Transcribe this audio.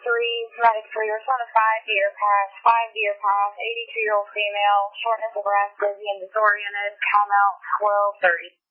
Somatic 3, respond to 5 Deer Pass, 82-year-old female, shortness of breath, dizzy and disoriented, count out 12:30.